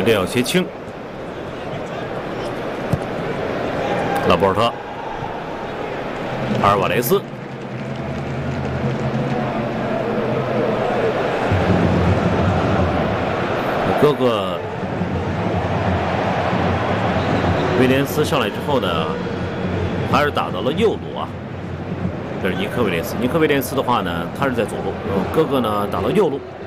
个要些轻。拉波尔特，阿尔瓦雷斯，哥哥威廉斯上来之后呢，还是打到了右路啊。这是尼克威廉斯，尼克威廉斯的话呢，他是在左路，哥哥呢打到右路。